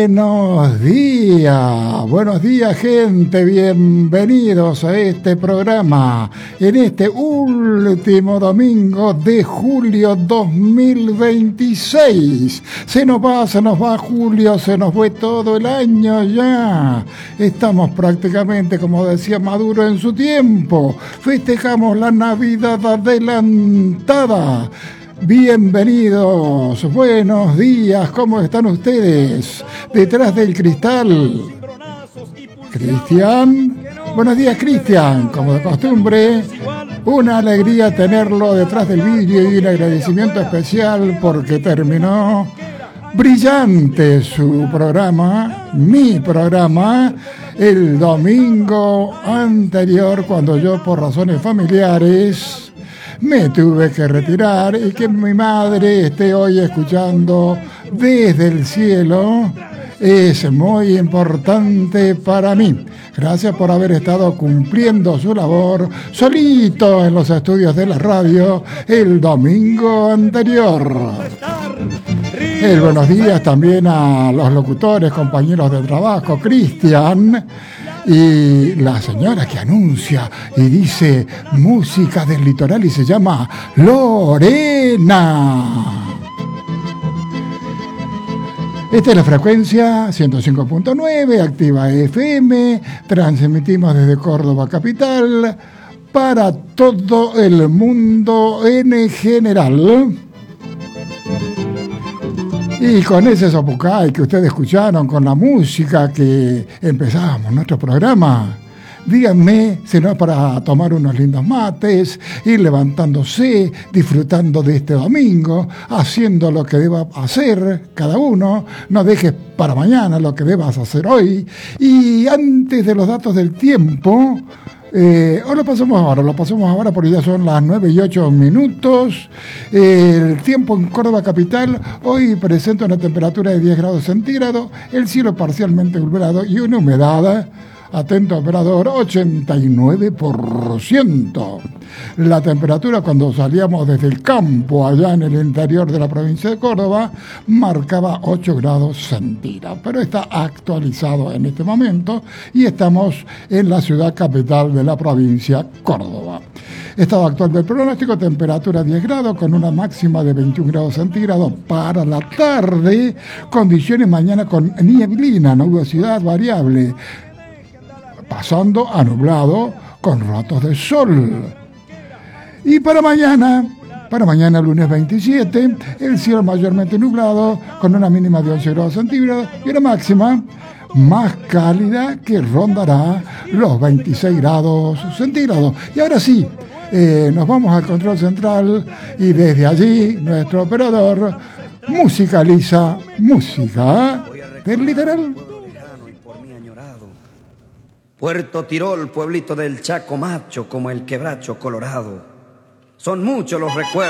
Buenos días gente, bienvenidos a este programa en este último domingo de julio 2026. Se nos va julio, se nos fue todo el año ya. Estamos prácticamente, como decía Maduro en su tiempo, festejamos la Navidad adelantada. Bienvenidos, buenos días, ¿cómo están ustedes? Detrás del cristal, Cristian. Buenos días, Cristian, como de costumbre, una alegría tenerlo detrás del vídeo y un agradecimiento especial porque terminó brillante su programa, mi programa, el domingo anterior, cuando yo por razones familiares me tuve que retirar, y que mi madre esté hoy escuchando desde el cielo es muy importante para mí. Gracias por haber estado cumpliendo su labor solito en los estudios de la radio el domingo anterior. Buenos días también a los locutores, compañeros de trabajo, Cristian, y la señora que anuncia y dice música del litoral y se llama Lorena. Esta es la frecuencia 105.9, Activa FM. Transmitimos desde Córdoba capital para todo el mundo en general. Y con ese sopucay que ustedes escucharon, con la música que empezábamos nuestro programa, díganme si no es para tomar unos lindos mates, ir levantándose, disfrutando de este domingo, haciendo lo que deba hacer cada uno. No dejes para mañana lo que debas hacer hoy. Y antes de los datos del tiempo, o lo pasamos ahora porque ya son las 9:08. El tiempo en Córdoba capital hoy presenta una temperatura de 10 grados centígrados, el cielo parcialmente nublado y una humedad, atento operador, 89%. La temperatura cuando salíamos desde el campo allá en el interior de la provincia de Córdoba marcaba 8 grados centígrados, pero está actualizado en este momento y estamos en la ciudad capital de la provincia Córdoba. Estado actual del pronóstico: temperatura 10 grados con una máxima de 21 grados centígrados para la tarde. Condiciones mañana con nieblina, nubosidad variable, pasando a nublado con ratos de sol. Y para mañana lunes 27, el cielo mayormente nublado con una mínima de 11 grados centígrados y una máxima más cálida que rondará los 26 grados centígrados. Y ahora sí, nos vamos al control central y desde allí nuestro operador musicaliza música del litoral. Puerto Tirol, pueblito del Chaco macho, como el Quebracho Colorado. Son muchos los recuerdos.